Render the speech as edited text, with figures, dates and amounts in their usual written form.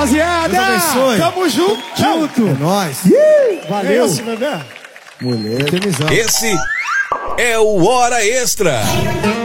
rapaziada. Deus abençoe. Tamo junto. É nóis. Valeu. Moleque. Esse é o Hora Extra.